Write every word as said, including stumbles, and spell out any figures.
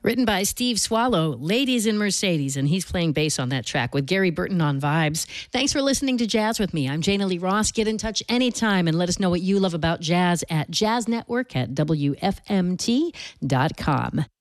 Written by Steve Swallow, Ladies in Mercedes, and he's playing bass on that track with Gary Burton on vibes. Thanks for listening to Jazz with me. I'm Jana Lee Ross. Get in touch anytime and let us know what you love about jazz at Jazz Network at W F M T dot com.